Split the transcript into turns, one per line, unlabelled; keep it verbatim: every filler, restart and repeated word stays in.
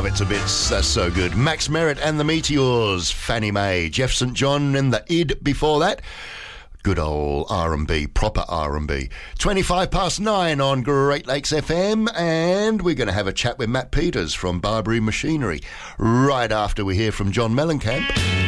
it's a bit, that's so good. Max Merritt and the Meteors, Fannie Mae, Jeff Saint John and the Id before that. Good old R and B, proper R and B. twenty-five past nine on Great Lakes F M, and we're going to have a chat with Matt Peters from Barbary Machinery right after we hear from John Mellencamp.